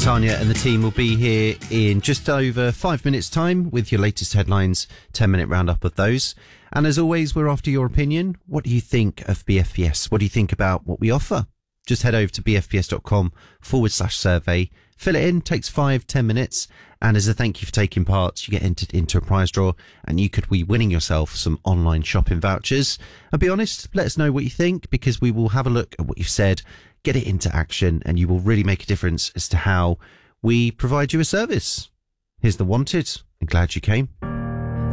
Tanya and the team will be here in just over 5 minutes' time with your latest headlines, 10-minute roundup of those. And as always, we're after your opinion. What do you think of BFPS? What do you think about what we offer? Just head over to bfps.com/survey. Fill it in, takes 5-10 minutes. And as a thank you for taking part, you get entered into a prize draw and you could be winning yourself some online shopping vouchers. And be honest, let us know what you think, because we will have a look at what you've said, get it into action, and you will really make a difference as to how we provide you a service. Here's The Wanted, and glad you came.